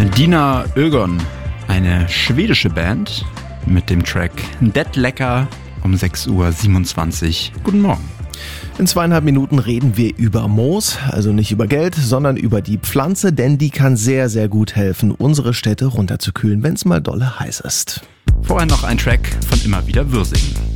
Dina Ögon, eine schwedische Band mit dem Track Det Lecker um 6:27 Uhr. Guten Morgen. In 2,5 Minuten reden wir über Moos, also nicht über Geld, sondern über die Pflanze, denn die kann sehr, sehr gut helfen, unsere Städte runterzukühlen, wenn es mal dolle heiß ist. Vorher noch ein Track von Immer wieder Würsing.